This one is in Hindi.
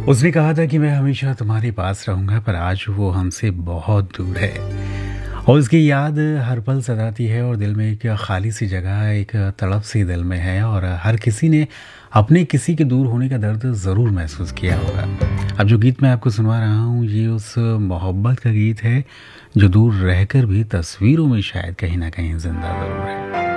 उसने कहा था कि मैं हमेशा तुम्हारे पास रहूँगा, पर आज वो हमसे बहुत दूर है। और उसकी याद हर पल सताती है और दिल में एक खाली सी जगह, एक तड़प सी दिल में है। और हर किसी ने अपने किसी के दूर होने का दर्द ज़रूर महसूस किया होगा। अब जो गीत मैं आपको सुनवा रहा हूँ, ये उस मोहब्बत का गीत है जो दूर रहकर भी तस्वीरों में शायद कहीं न कहीं ज़िंदा ज़रूर है।